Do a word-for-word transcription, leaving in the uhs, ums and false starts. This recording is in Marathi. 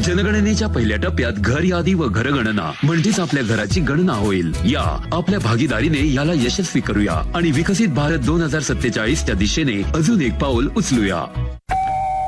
जनगणनेच्या पहिल्या टप्प्यात घर यादी व घरगणना म्हणजेच आपल्या घराची गणना होईल। या आपल्या भागीदारीने याला यशस्वी करूया आणि विकसित भारत दोन हजार सत्तेचाळीस च्या दिशेने अजून एक पाऊल उचलूया।